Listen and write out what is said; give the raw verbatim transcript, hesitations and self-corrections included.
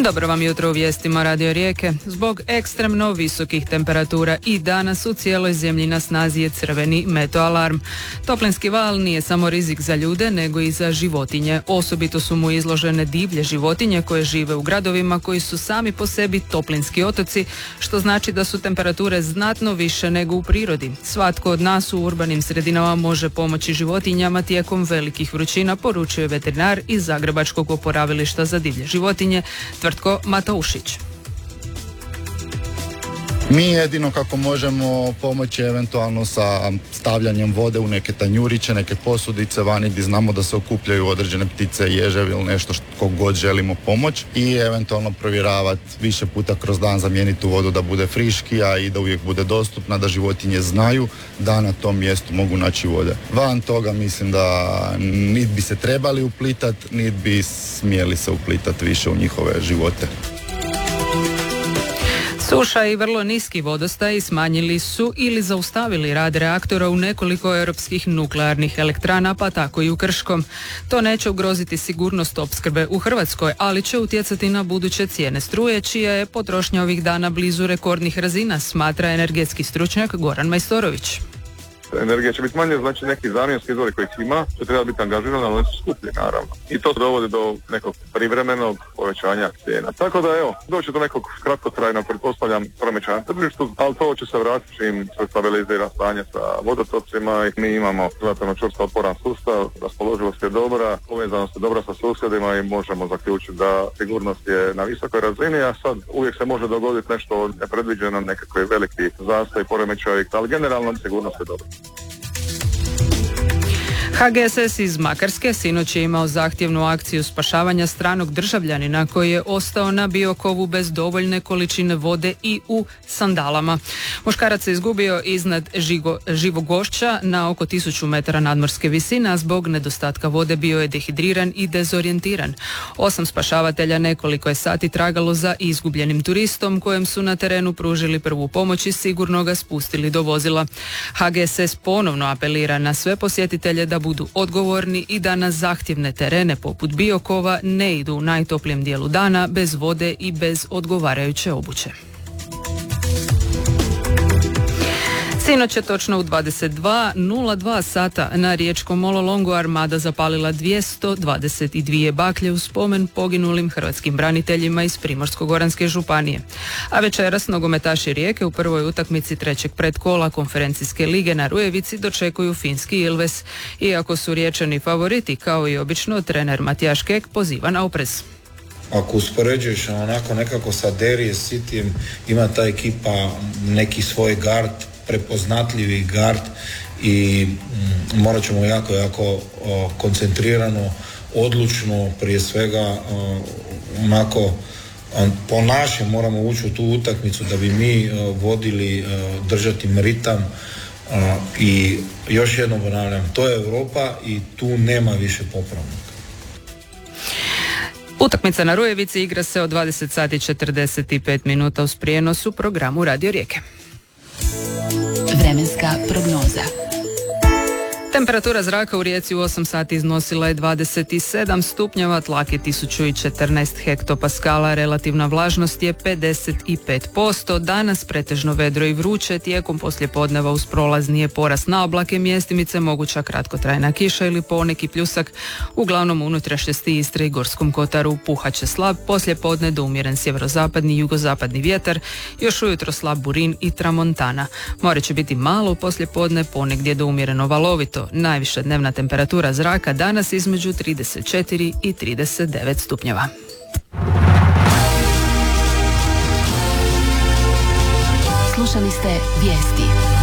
Dobro vam jutro u vijestima Radio Rijeke. Zbog ekstremno visokih temperatura i danas u cijeloj zemlji na snazi je crveni meteoalarm. Toplinski val nije samo rizik za ljude, nego i za životinje. Osobito su mu izložene divlje životinje koje žive u gradovima koji su sami po sebi toplinski otoci, što znači da su temperature znatno više nego u prirodi. Svatko od nas u urbanim sredinama može pomoći životinjama tijekom velikih vrućina, poručuje veterinar iz Zagrebačkog oporavilišta za divlje životinje Tvrtko Mataušić. Mi jedino kako možemo pomoći eventualno sa stavljanjem vode u neke tanjuriće, neke posudice vani gdje znamo da se okupljaju određene ptice, ježevi ili nešto što god želimo pomoći i eventualno provjeravati više puta kroz dan, zamijeniti tu vodu da bude friškija i da uvijek bude dostupna, da životinje znaju da na tom mjestu mogu naći vode. Van toga mislim da niti bi se trebali uplitati, niti bi smjeli se uplitati više u njihove živote. Suša i vrlo niski vodostaji smanjili su ili zaustavili rad reaktora u nekoliko europskih nuklearnih elektrana, pa tako i u Krškom. To neće ugroziti sigurnost opskrbe u Hrvatskoj, ali će utjecati na buduće cijene struje, čija je potrošnja ovih dana blizu rekordnih razina, smatra energetski stručnjak Goran Majstorović. Energija će biti manje, znači neki zamjenski izvori koji ima, će treba biti angažirani, ali oni su skuplji naravno. I to dovodi do nekog privremenog povećanja cijena. Tako da evo, doći do nekog kratkotrajnog, pretpostavljam, promičanja na tržištu, ali to će se vratiti čim se stabilizira stanje sa vodotocima i mi imamo relativno čvrsto otporan sustav, raspoloživost je dobra, povezanost je dobra sa susjedima i možemo zaključiti da sigurnost je na visokoj razini, a sad uvijek se može dogoditi nešto nepredviđeno, nekakvi veliki zastoj, poremećaj, ali generalno sigurnost je dobra. H G S S iz Makarske sinoć je imao zahtjevnu akciju spašavanja stranog državljanina koji je ostao na Biokovu bez dovoljne količine vode i u sandalama. Muškarac se izgubio iznad Žigo, Živogošća na oko tisuću metara nadmorske visine, a zbog nedostatka vode bio je dehidriran i dezorijentiran. Osam spašavatelja nekoliko je sati tragalo za izgubljenim turistom kojem su na terenu pružili prvu pomoć i sigurno ga spustili do vozila. H G S S ponovno apelira na sve posjetitelje da budu odgovorni i da na zahtjevne terene poput Biokova ne idu u najtoplijem dijelu dana bez vode i bez odgovarajuće obuće. Sinoć je točno u dvadeset dva nula dva sata na riječkom Mololongu Armada zapalila dvjesto dvadeset dvije baklje u spomen poginulim hrvatskim braniteljima iz Primorsko-goranske županije. A večeras nogometaši Rijeke u prvoj utakmici trećeg predkola konferencijske lige na Rujevici dočekuju finski Ilves. Iako su Riječani favoriti, kao i obično, trener Matijaš Kek poziva na oprez. Ako uspoređuješ onako nekako sa Derije Cityjem, ima ta ekipa neki svoj gard, prepoznatljivi gard i mm, morat ćemo jako, jako o, koncentrirano, odlučno, prije svega o, onako o, po našem moramo ući u tu utakmicu da bi mi o, vodili, o, držati ritam o, i još jednom ponavljam, to je Europa i tu nema više popravnika. Utakmica na Rujevici igra se od dvadeset sati četrdeset pet minuta uz prijenos u programu Radio Rijeke. Vremenska prognoza. Temperatura zraka u Rijeci u osam sati iznosila je dvadeset sedam stupnjeva, tlak je tisuću četrnaest hektopaskala, relativna vlažnost je pedeset pet posto. Danas pretežno vedro i vruće, tijekom poslijepodneva uz prolazni je porast na oblake, mjestimice, moguća kratkotrajna kiša ili poneki pljusak. Uglavnom unutrašnjosti Istre i Gorskom kotaru puhat će slab, poslijepodne do umjeren sjeverozapadni i jugozapadni vjetar, još ujutro slab burin i tramontana. More će biti malo poslijepodne, ponegdje do umjereno valovito. Najviša dnevna temperatura zraka danas između trideset četiri i trideset devet stupnjeva. Slušali ste vijesti.